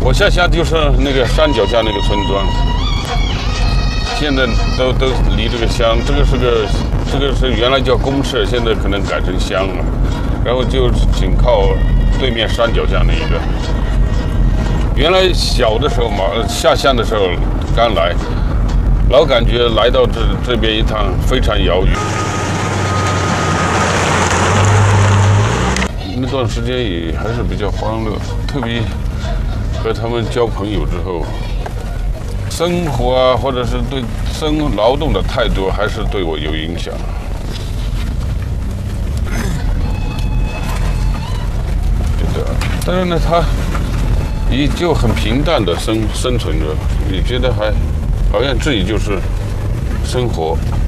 我下乡就是那个山脚下那个村庄，现在都离这个乡，这个是原来叫公社，现在可能改成乡了，然后就紧靠对面山脚下那一个。原来小的时候嘛，下乡的时候刚来，老感觉来到这边一趟非常遥远。那段时间也还是比较欢乐，特别和他们交朋友之后，生活啊，或者是对劳动的态度，还是对我有影响。觉得，但是呢，他也就很平淡的生存着，也觉得还好像自己就是生活。